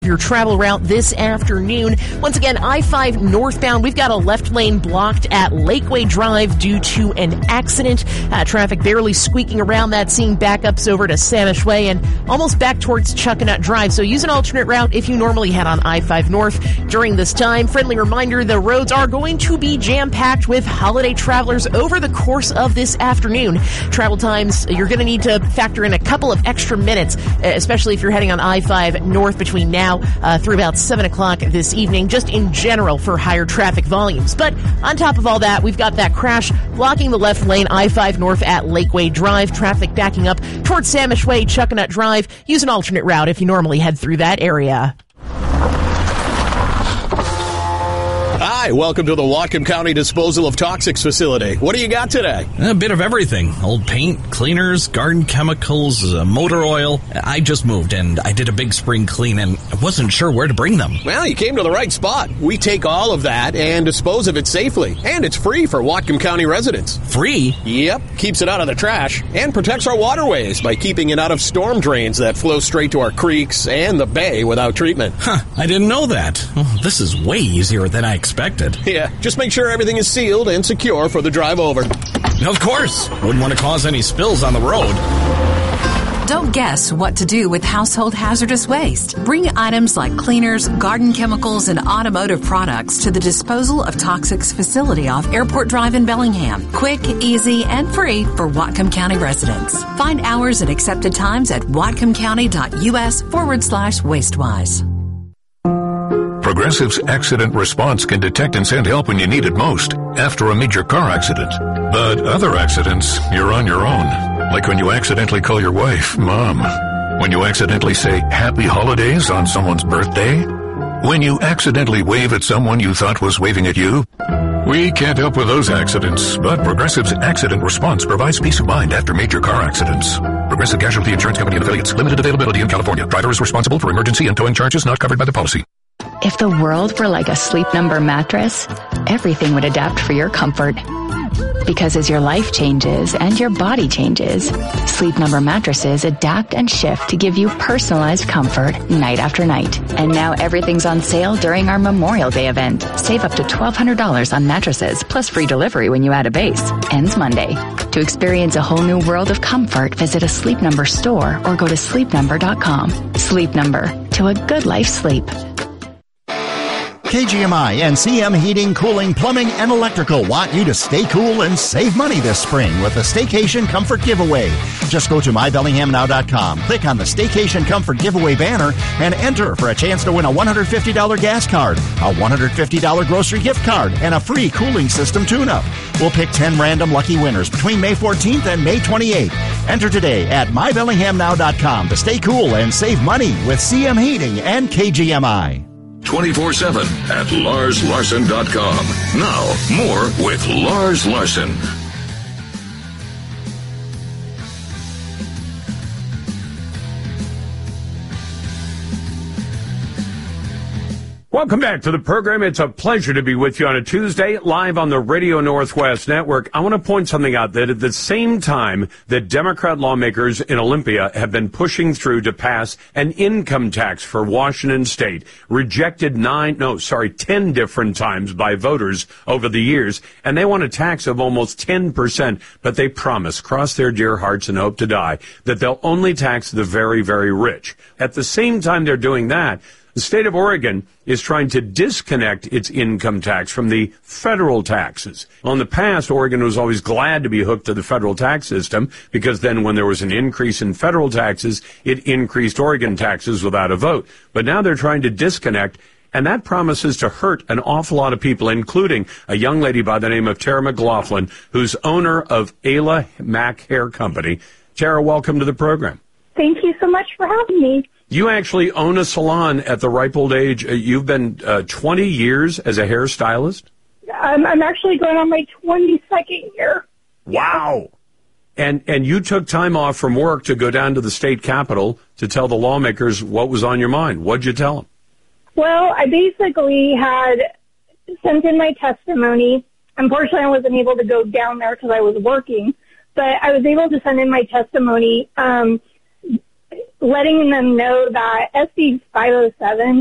Your travel route this afternoon. Once again, I-5 northbound. We've got a left lane blocked at Lakeway Drive due to an accident. Traffic barely squeaking around that, seeing backups over to Samish Way and almost back towards Chuckanut Drive. So use an alternate route if you normally head on I-5 north during this time. Friendly reminder, the roads are going to be jam-packed with holiday travelers over the course of this afternoon. Travel times, you're going to need to factor in a couple of extra minutes, especially if you're heading on I-5 north between now through about 7 o'clock this evening, just in general for higher traffic volumes. But on top of all that, we've got that crash blocking the left lane, I-5 north at Lakeway Drive. Traffic backing up towards Samish Way, Chuckanut Drive. Use an alternate route if you normally head through that area. Hi, welcome to the Whatcom County Disposal of Toxics facility. What do you got today? A bit of everything. Old paint, cleaners, garden chemicals, motor oil. I just moved and I did a big spring clean and I wasn't sure where to bring them. Well, you came to the right spot. We take all of that and dispose of it safely. And it's free for Whatcom County residents. Free? Yep. Keeps it out of the trash and protects our waterways by keeping it out of storm drains that flow straight to our creeks and the bay without treatment. Huh, I didn't know that. Oh, this is way easier than I expected. Yeah, just make sure everything is sealed and secure for the drive over. Of course. Wouldn't want to cause any spills on the road. Don't guess what to do with household hazardous waste. Bring items like cleaners, garden chemicals, and automotive products to the Disposal of Toxics facility off Airport Drive in Bellingham. Quick, easy, and free for Whatcom County residents. Find hours and accepted times at whatcomcounty.us/wastewise. Progressive's accident response can detect and send help when you need it most, after a major car accident. But other accidents, you're on your own. Like when you accidentally call your wife Mom. When you accidentally say Happy Holidays on someone's birthday. When you accidentally wave at someone you thought was waving at you. We can't help with those accidents, but Progressive's accident response provides peace of mind after major car accidents. Progressive Casualty Insurance Company and Affiliates. Limited availability in California. Driver is responsible for emergency and towing charges not covered by the policy. If the world were like a Sleep Number mattress, everything would adapt for your comfort. Because as your life changes and your body changes, Sleep Number mattresses adapt and shift to give you personalized comfort night after night. And now everything's on sale during our Memorial Day event. Save up to $1,200 on mattresses, plus free delivery when you add a base. Ends Monday. To experience a whole new world of comfort, visit a Sleep Number store or go to sleepnumber.com. Sleep Number. To a good life's sleep. KGMI and CM Heating, Cooling, Plumbing, and Electrical want you to stay cool and save money this spring with the Staycation Comfort Giveaway. Just go to mybellinghamnow.com, click on the Staycation Comfort Giveaway banner, and enter for a chance to win a $150 gas card, a $150 grocery gift card, and a free cooling system tune-up. We'll pick 10 random lucky winners between May 14th and May 28th. Enter today at mybellinghamnow.com to stay cool and save money with CM Heating and KGMI. 24/7 at LarsLarson.com. Now, more with Lars Larson. Welcome back to the program. It's a pleasure to be with you on a Tuesday, live on the Radio Northwest Network. I want to point something out that at the same time that Democrat lawmakers in Olympia have been pushing through to pass an income tax for Washington State, rejected 10 different times by voters over the years, and they want a tax of almost 10%, but they promise, cross their dear hearts and hope to die, that they'll only tax the very, very rich. At the same time they're doing that, the state of Oregon is trying to disconnect its income tax from the federal taxes. Well, in the past, Oregon was always glad to be hooked to the federal tax system because then when there was an increase in federal taxes, it increased Oregon taxes without a vote. But now they're trying to disconnect, and that promises to hurt an awful lot of people, including a young lady by the name of Tara McLaughlin, who's owner of Ayla Mac Hair Company. Tara, welcome to the program. Thank you so much for having me. You actually own a salon at the ripe old age. You've been 20 years as a hairstylist? I'm actually going on my 22nd year. Wow. And you took time off from work to go down to the state capitol to tell the lawmakers what was on your mind. What'd you tell them? Well, I basically had sent in my testimony. Unfortunately, I wasn't able to go down there because I was working, but I was able to send in my testimony letting them know that SB 507